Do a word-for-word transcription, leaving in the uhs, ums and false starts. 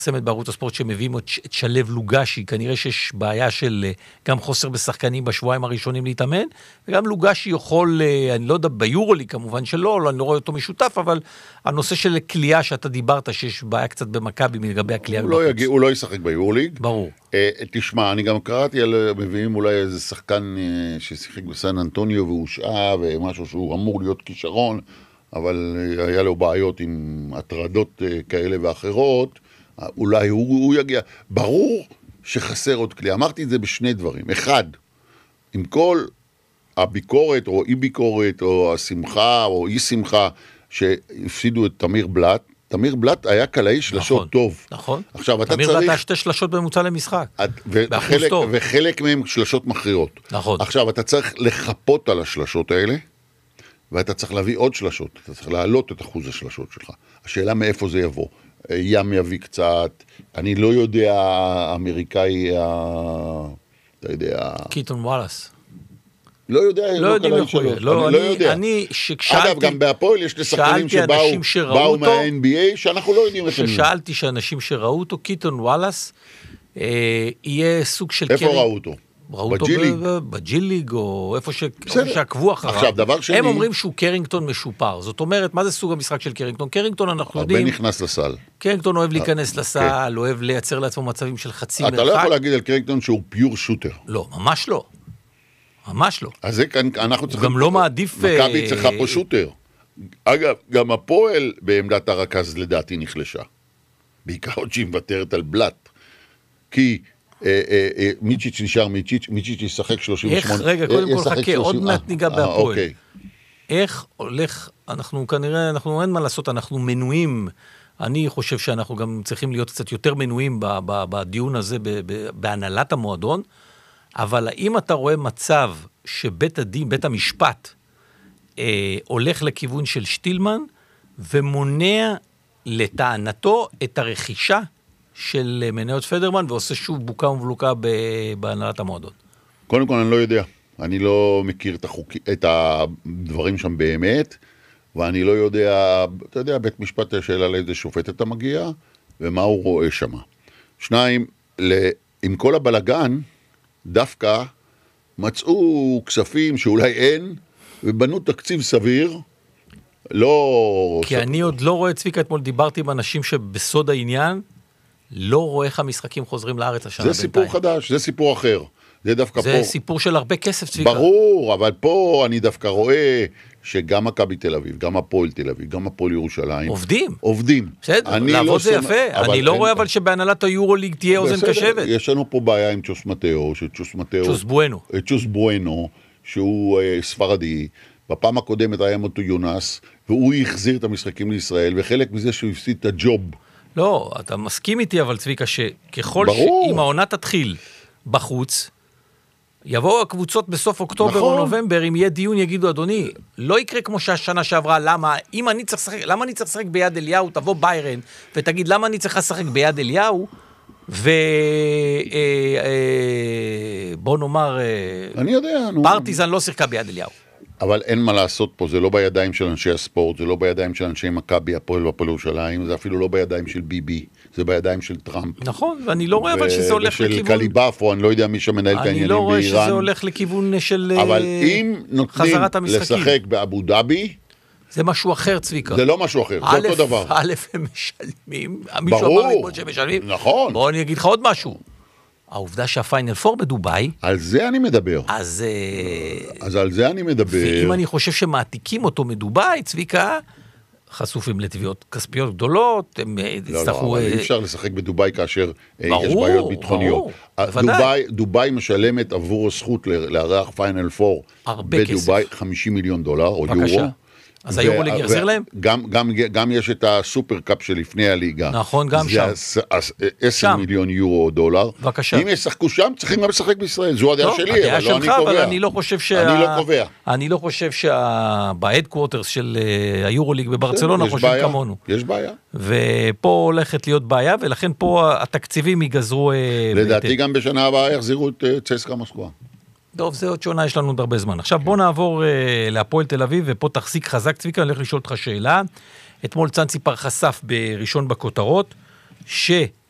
סמד בערוץ הספורט שמביאים את שלב לוגשי, כנראה שיש בעיה של גם חוסר בשחקנים בשבועיים הראשונים להתאמן, וגם לוגשי יכול, אני לא יודע, ביורולי כמובן שלא, אני לא רואה אותו משותף, אבל הנושא של קליעה שאתה דיברת, שיש בעיה קצת במכבי מלגבי הקליעה. הוא, לא יגיע, הוא לא ישחק ביורוליג. ברור. אה, תשמע, אני גם קראתי על, מביאים אולי איזה שחקן אה, ששיחק בסן אנטוניו והוא שעה, ומשהו שהוא אמור להיות כישרון, אבל היה לו בעיות עם הטרדות אה, כאלה ואחרות, אולי הוא, הוא יגיע. ברור שחסר עוד כלי. אמרתי את זה בשני דברים. אחד, עם כל הביקורת או אי ביקורת או השמחה או אי שמחה שהפסידו את תמיר בלט, תמיר בלט היה קלעי שלשות נכון, טוב. נכון. עכשיו, אתה תמיר צריך... בלט היה שתי שלשות בממוצע למשחק. את, וחלק, וחלק מהם שלשות מכריעות. נכון. עכשיו, אתה צריך לחפות על השלשות האלה, ואתה צריך להביא עוד שלשות. אתה צריך להעלות את אחוז השלשות שלך. השאלה מאיפה זה יבוא. ים יביא קצת, אני לא יודע, האמריקאי, אתה יודע... קיטון וואלאס. לא יודע, לא יודעים איך הוא יהיה. לא, אני לא יודע. אני, שכשאלתי... אגב, גם בהפועל יש לשחקנים שבאו מה-אן בי איי, שאנחנו לא יודעים איך הם יהיו. ששאלתי שאנשים שראו אותו, קיטון וואלאס, יהיה סוג של... איפה ראו אותו? ראו אותו בג'יליג, או איפה שעקבו אחריו. עכשיו, דבר שני... הם אומרים שהוא קרינגטון משופר. זאת אומרת, מה זה סוג המשחק של קרינגטון? קרינגטון, אנחנו יודעים... הרבה נכנס לסל. קרינגטון אוהב להיכנס לסל, אוהב לייצר לעצמו מצבים של חצי מרחק. אתה לא יכול להגיד על קרינגטון שהוא פיור שוטר. לא, ממש לא. ממש לא. אז זה כאן, אנחנו צריכים... גם לא מעדיף... מכבי צריכה פה שוטר. אגב, גם הפועל בעמדת הרכז לדעתי נחלשה. בעיקר עוד שהיא מוותרת על בלט. כי... מיצ'יץ' נשאר מיצ'יץ', מיצ'יץ' ישחק שלושים ושמונה. איך, רגע, קודם כל חכה, עוד מעט ניגע בהפועל. איך הולך, אנחנו כנראה, אנחנו אין מה לעשות, אנחנו מנויים, אני חושב שאנחנו גם צריכים להיות קצת יותר מנויים בדיון הזה, בהנהלת המועדון, אבל האם אתה רואה מצב שבית הדין, בית המשפט, הולך לכיוון של שטילמן, ומונע לטענתו את הרכישה, של מניות פדרמן, ועושה שוב בוקה ומבלוקה בהנהלת המועדון. קודם כל, אני לא יודע. אני לא מכיר את, החוק... את הדברים שם באמת, ואני לא יודע, אתה יודע, בית משפט השאלה לאיזה שופט אתה מגיע, ומה הוא רואה שם. שניים, עם כל הבלגן, דווקא מצאו כספים שאולי אין, ובנו תקציב סביר, לא... כי אני עוד לא רואה, צביקה, אתמול דיברתי עם אנשים שבסוד העניין, לא רואה איך המשחקים חוזרים לארץ השנה בינתיים. זה סיפור חדש, זה סיפור אחר. זה דווקא זה פה... זה סיפור של הרבה כסף, צביקה. ברור, אבל פה אני דווקא רואה שגם מכבי תל אביב, גם הפועל תל אביב, גם הפועל ירושלים... עובדים. עובדים. בסדר, לעבוד לא זה יפה. אני לא אין... רואה אבל שבהנהלת היורוליג תהיה אוזן בסדר, קשבת. יש לנו פה בעיה עם צ'וס מטאו, שצ'וס מטאו... צ'וס בואנו. צ'וס בואנו, שהוא uh, ספרדי. בפעם הקודמת היה מוטו יונס, והוא החזיר את המשחקים לישראל, וחלק מזה שהוא הפסיד את הג'וב. לא, אתה מסכים איתי, אבל צביקה, שככל שאם העונה תתחיל בחוץ, יבואו הקבוצות בסוף אוקטובר נכון. או נובמבר, אם יהיה דיון, יגידו, אדוני, לא יקרה כמו שהשנה שעברה, למה? אם אני צריך לשחק, למה אני צריך לשחק ביד אליהו? תבוא ביירן, ותגיד, למה אני צריך לשחק ביד אליהו? ו... אה, אה, בוא נאמר, אני יודע, פרטיזן לא שיחקה ביד אליהו. אבל אין מה לעשות פה, זה לא בידיים של אנשי הספורט, זה לא בידיים של אנשי מכבי, הפועל והפועל ירושלים, זה אפילו לא בידיים של ביבי, זה בידיים של טראמפ. נכון, ואני לא רואה אבל שזה הולך לכיוון... ושל קליבאף, או אני לא יודע מי שמנהל את העניינים באיראן. אני לא רואה שזה הולך לכיוון של חזרת המשחקים. אבל אם נותנים לשחק באבו דאבי... זה משהו אחר, צביקה. זה לא משהו אחר, זה אותו דבר. א', הם משלמים, מישהו אמר לי שהם משלמים. נכון. בואו אני אגיד לך עוד משהו. העובדה שהפיינל פור בדוביי... על זה אני מדבר. אז... אז על זה אני מדבר. ואם אני חושב שמעתיקים אותו מדוביי, צביקה, חשופים לתביעות כספיות גדולות, הם יצטרכו... לא, לא, אבל אי אפשר לשחק בדוביי כאשר יש בעיות ביטחוניות. דוביי, דוביי משלמת עבור הזכות לארח פיינל פור בדוביי חמישים מיליון דולר או יורו. אז היורוליג יחזיר להם? גם, גם, גם יש את הסופר קאפ של לפני הליגה. נכון, גם שם. זה עשרה מיליון יורו או דולר. בבקשה. אם ישחקו שם, צריכים גם לשחק בישראל. זו הדעה שלי, אבל לא אני קובע. אבל אני לא חושב שה... אני לא קובע. אני לא חושב שבהדקוורטרס של היורוליג בברצלונה חושבים כמונו. יש בעיה. ופה הולכת להיות בעיה, ולכן פה התקציבים ייגזרו... לדעתי גם בשנה הבאה יחזירו את צסקה מוסקבה. טוב, זה עוד שונה, יש לנו עוד הרבה זמן. עכשיו בוא נעבור אה, להפועל תל אביב, ופה תחזיק חזק, צביקה, אני הולך לשאול אותך שאלה. אתמול צאן ציפר חשף בראשון בכותרות, ש...